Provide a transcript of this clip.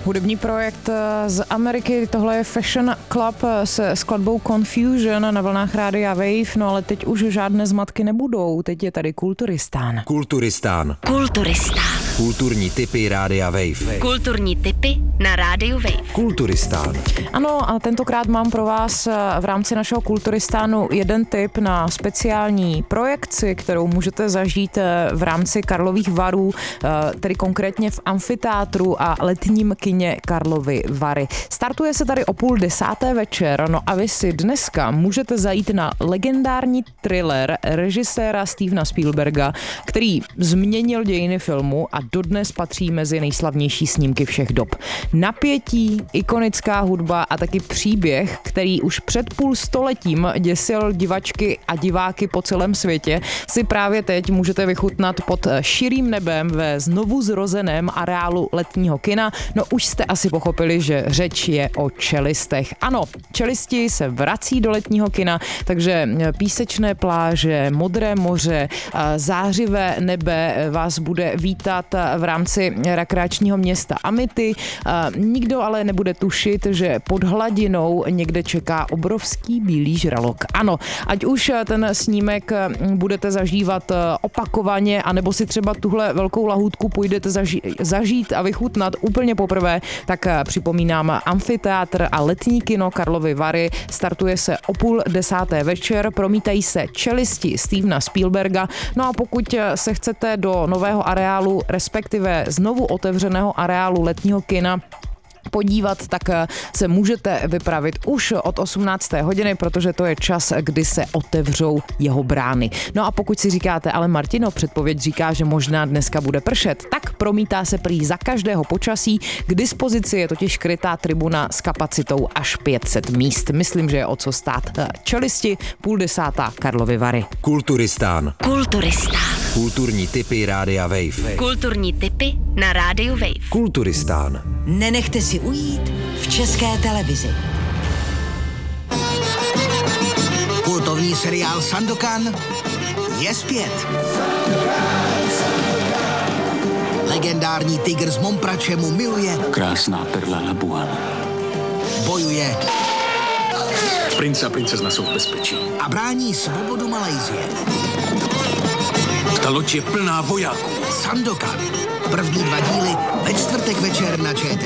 Hudební projekt z Ameriky, tohle je Fashion Club se skladbou Confusion na vlnách Rádia Wave, no ale teď už žádné zmatky nebudou, teď je tady Kulturistán. Kulturistán. Kulturní tipy Rádia Wave. Kulturní tipy na Rádiu Wave. Kulturistán. Ano, a tentokrát mám pro vás v rámci našeho Kulturistánu jeden tip na speciální projekci, kterou můžete zažít v rámci Karlových Varů, tedy konkrétně v amfiteátru a letním kině Karlovy Vary. Startuje se tady o 9:30 večer, no a vy si dneska můžete zajít na legendární thriller režiséra Stevena Spielberga, který změnil dějiny filmu a dodnes patří mezi nejslavnější snímky všech dob. Napětí, ikonická hudba a taky příběh, který už před půl stoletím děsil divačky a diváky po celém světě, si právě teď můžete vychutnat pod širým nebem ve znovu zrozeném areálu letního kina. No už jste asi pochopili, že řeč je o čelistech. Ano, čelisti se vrací do letního kina, takže písečné pláže, modré moře, zářivé nebe vás bude vítat v rámci rekreačního města Amity. Nikdo ale nebude tušit, že pod hladinou někde čeká obrovský bílý žralok. Ano, ať už ten snímek budete zažívat opakovaně, anebo si třeba tuhle velkou lahůdku půjdete zažít a vychutnat úplně poprvé, tak připomínám amfiteátr a letní kino Karlovy Vary. Startuje se o 9:30 večer, promítají se čelisti Stevena Spielberga. No a pokud se chcete do nového areálu, respektive znovu otevřeného areálu letního kina podívat, tak se můžete vypravit už od 18. hodiny, protože to je čas, kdy se otevřou jeho brány. No a pokud si říkáte, ale Martino, předpověď říká, že možná dneska bude pršet, tak promítá se prý za každého počasí. K dispozici je totiž krytá tribuna s kapacitou až 500 míst. Myslím, že je o co stát. Čelisti, 9:30 Karlovy Vary. Kulturistán. Kulturní tipy Rádia Wave. Kulturní tipy na Rádiu Wave. Kulturistán. Nenechte si ujít v České televizi. Kultovní seriál Sandokan je zpět. Legendární tygr z Momprače mu miluje. Krásná perla Labuan. Bojuje. Princ a princezna jsou v bezpečí. A brání svobodu Malajsie. Ta loď je plná vojáků. Sandokan. První 2 díly ve čtvrtek večer na ČT.